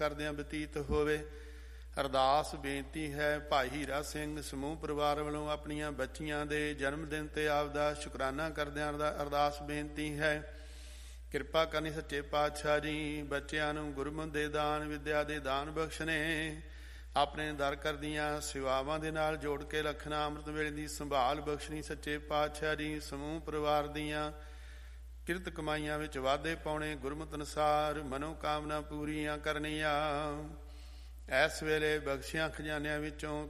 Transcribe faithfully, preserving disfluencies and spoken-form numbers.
ਕਰਦਿਆਂ ਬਤੀਤ ਹੋਵੇ। ਅਰਦਾਸ ਬੇਨਤੀ ਹੈ ਭਾਈ ਹੀਰਾ ਸਿੰਘ ਸਮੂਹ ਪਰਿਵਾਰ ਵੱਲੋਂ ਆਪਣੀਆਂ ਬੱਚੀਆਂ ਦੇ ਜਨਮ ਦਿਨ ਤੇ ਆਪਦਾ ਸ਼ੁਕਰਾਨਾ ਕਰਦਿਆਂ ਅਰਦਾਸ ਬੇਨਤੀ ਹੈ। ਕਿਰਪਾ ਕਰਨੀ ਸੱਚੇ ਪਾਤਸ਼ਾਹ ਜੀ, ਬੱਚਿਆਂ ਨੂੰ ਗੁਰਮਤਿ ਦੇ ਦਾਨ, ਵਿਦਿਆ ਦੇ ਦਾਨ ਬਖਸ਼ਣੇ, ਆਪਣੇ ਦਰ ਕਰਦੀਆਂ ਸੇਵਾਵਾਂ ਦੇ ਨਾਲ ਜੋੜ ਕੇ ਰੱਖਣਾ, ਅੰਮ੍ਰਿਤ ਵੇਲੇ ਦੀ ਸੰਭਾਲ ਬਖਸ਼ਣੀ ਸੱਚੇ ਪਾਤਸ਼ਾਹ ਜੀ। ਸਮੂਹ ਪਰਿਵਾਰ ਦੀਆਂ ਕਿਰਤ ਕਮਾਈਆਂ ਵਿੱਚ ਵਾਧੇ ਪਾਉਣੇ, ਗੁਰਮਤਿ ਅਨੁਸਾਰ ਮਨੋਕਾਮਨਾ ਪੂਰੀਆਂ ਕਰਨੀਆਂ। ਇਸ ਵੇਲੇ ਬਖਸ਼ਿਆਂ ਖਜ਼ਾਨਿਆਂ ਵਿੱਚੋਂ